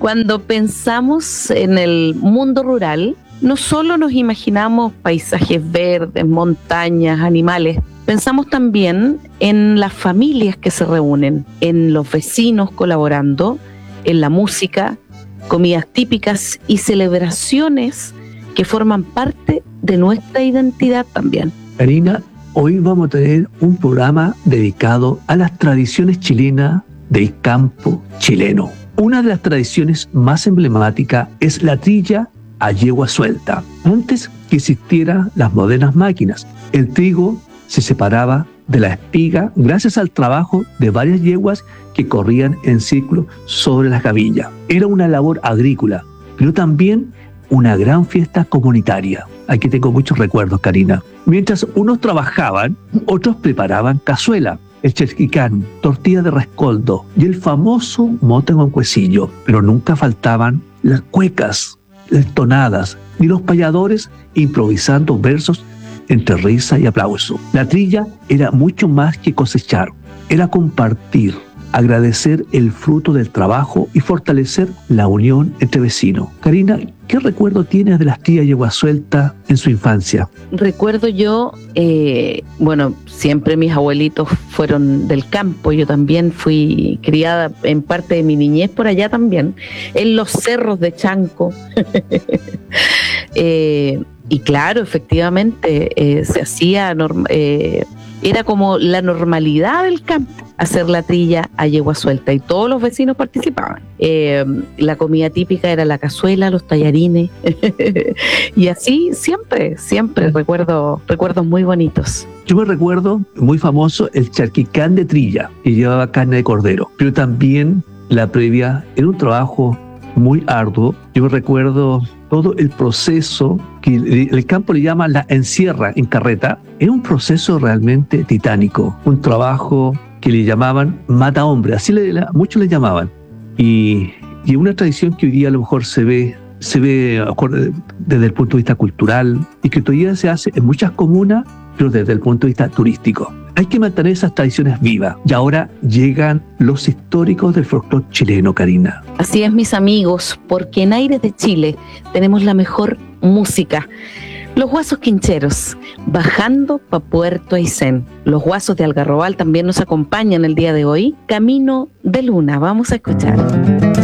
Cuando pensamos en el mundo rural, no solo nos imaginamos paisajes verdes, montañas, animales, pensamos también en las familias que se reúnen, en los vecinos colaborando, en la música, comidas típicas y celebraciones que forman parte de nuestra identidad también. Karina, hoy vamos a tener un programa dedicado a las tradiciones chilenas del campo chileno. Una de las tradiciones más emblemáticas es la trilla a yegua suelta. Antes que existieran las modernas máquinas, el trigo se separaba de la espiga gracias al trabajo de varias yeguas que corrían en círculo sobre las gavillas. Era una labor agrícola, pero también una gran fiesta comunitaria. Aquí tengo muchos recuerdos, Karina. Mientras unos trabajaban, otros preparaban cazuela, el cherquicán, tortilla de rescoldo y el famoso mote con cuecillo. Pero nunca faltaban las cuecas, las tonadas y los payadores improvisando versos entre risa y aplauso. La trilla era mucho más que cosechar, era compartir, agradecer el fruto del trabajo y fortalecer la unión entre vecinos. Karina, ¿qué recuerdo tienes de las trillas yegua suelta en su infancia? Recuerdo yo, siempre mis abuelitos fueron del campo, yo también fui criada en parte de mi niñez por allá también, en los cerros de Chanco. Y claro, efectivamente, se hacía, era como la normalidad del campo, hacer la trilla a yegua suelta, y todos los vecinos participaban. La comida típica era la cazuela, los tallarines, y así siempre recuerdos muy bonitos. Yo me recuerdo, muy famoso, el charquicán de trilla, que llevaba carne de cordero, pero también la previa era un trabajo muy arduo. Yo me recuerdo todo el proceso que el campo le llama la encierra en carreta. Era un proceso realmente titánico, un trabajo que le llamaban mata hombre, así muchos le llamaban. Y una tradición que hoy día a lo mejor se ve desde el punto de vista cultural y que todavía se hace en muchas comunas, pero desde el punto de vista turístico. Hay que mantener esas tradiciones vivas. Y ahora llegan los históricos del folclore chileno, Karina. Así es, mis amigos, porque en Aires de Chile tenemos la mejor música. Los Guasos Quincheros, bajando pa' Puerto Aysén. Los Guasos de Algarrobal también nos acompañan el día de hoy. Camino de Luna, vamos a escuchar.